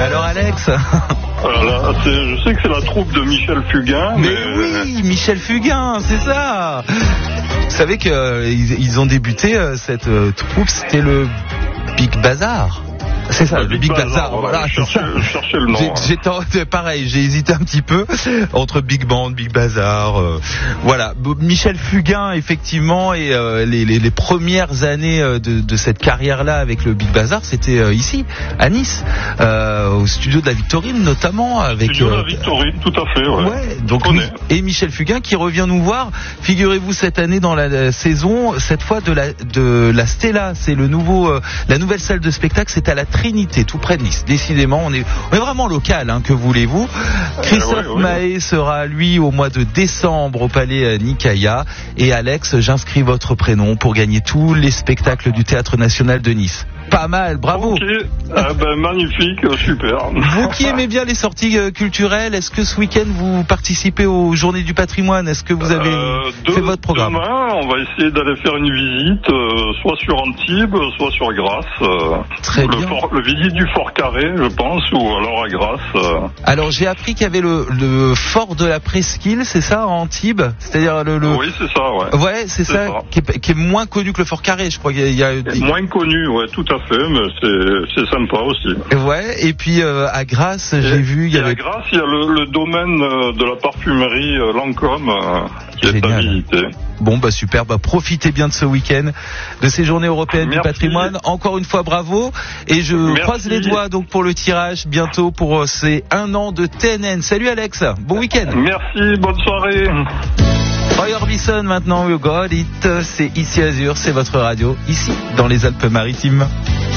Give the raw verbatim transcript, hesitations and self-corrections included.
Alors Alex. Voilà, c'est, je sais que c'est la troupe de Michel Fugain. Mais, mais... oui, Michel Fugain, c'est ça. Vous savez qu'ils euh, ils ont débuté euh, cette euh, troupe, c'était le Big Bazar. C'est ça, le le Big, Big Bazar, Bazar, voilà, voilà, je, c'est cherchais, ça. je cherchais le nom. J'ai, hein. j'ai tenté, pareil, j'ai hésité un petit peu entre Big Band, Big Bazar, euh, voilà. Michel Fugain, effectivement, et euh, les, les, les premières années de, de cette carrière-là avec le Big Bazar, c'était euh, ici, à Nice, euh, au studio de la Victorine, notamment avec. Studio de euh, la Victorine, tout à fait. Ouais. Ouais, donc et Michel Fugain qui revient nous voir. Figurez-vous cette année dans la, la saison, cette fois de la de la Stella, c'est le nouveau, euh, la nouvelle salle de spectacle, c'est à la Trinité, tout près de Nice. Décidément, on est, on est vraiment local, hein, que voulez-vous. Christophe ouais, ouais. Mahé sera, lui, au mois de décembre au Palais Nicaïa. Et Alex, j'inscris votre prénom pour gagner tous les spectacles du Théâtre National de Nice. Pas mal, bravo. Ok, ah ben, magnifique, super. Vous qui aimez bien les sorties euh, culturelles, est-ce que ce week-end vous participez aux Journées du Patrimoine? Est-ce que vous avez euh, de, fait votre programme? Demain, on va essayer d'aller faire une visite, euh, soit sur Antibes, soit sur Grasse. Euh, Très le bien. Fort, le visite du Fort Carré, je pense, ou alors à Grasse. Euh. Alors j'ai appris qu'il y avait le, le fort de la Presqu'île, c'est ça, à Antibes? C'est-à-dire le, le... Oui, c'est ça, ouais. Ouais, c'est, c'est ça, ça. Qui, est, qui est moins connu que le Fort Carré, je crois qu'il y a... Il y a... Moins connu, ouais, tout à fait, mais c'est, c'est sympa aussi. Ouais, et puis euh, à Grasse, j'ai et, vu... Il y et avait... à Grasse, il y a le, le domaine de la parfumerie euh, Lancôme euh, qui Génial. Est à visiter. Bon, bah super, bah profitez bien de ce week-end, de ces journées européennes Merci. Du patrimoine. Encore une fois, bravo. Et je Merci. Croise les doigts donc pour le tirage bientôt pour euh, ces un an de T N N. Salut Alex, bon week-end. Merci, bonne soirée. Roy Orbison maintenant, You Got It, c'est ici Azur, c'est votre radio, ici dans les Alpes-Maritimes.